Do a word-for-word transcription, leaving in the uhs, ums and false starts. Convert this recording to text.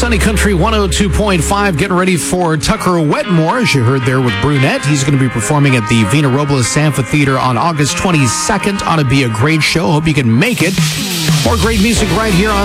Sunny Country one oh two point five. Getting ready for Tucker Wetmore, as you heard there with Brunette. He's going to be performing at the Vina Robles Amphitheater on August twenty-second. Ought to be a great show. Hope you can make it. More great music right here on